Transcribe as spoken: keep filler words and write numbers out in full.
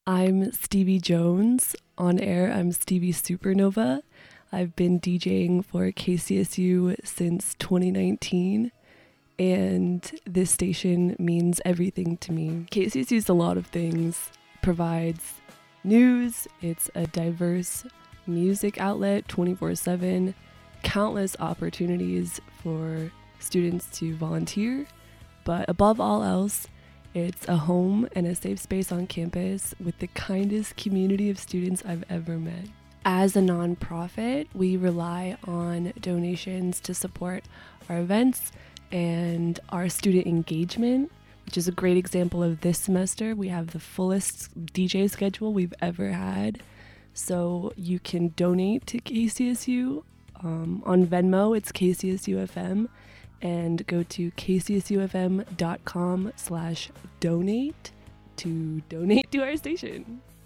I'm Stevie Jones. On air, I'm Stevie Supernova. I've been DJing for K C S U since twenty nineteen, and this station means everything to me. K C S U is a lot of things. It provides news, it's a diverse music outlet twenty-four seven, countless opportunities for students to volunteer, but above all else, it's a home and a safe space on campus with the kindest community of students I've ever met. As a nonprofit, we rely on donations to support our events and our student engagement, which is a great example of this semester. We have the fullest D J schedule we've ever had. So you can donate to K C S U. Um, on Venmo, it's K C S U F M. And go to kcsufm.com slash donate to donate to our station.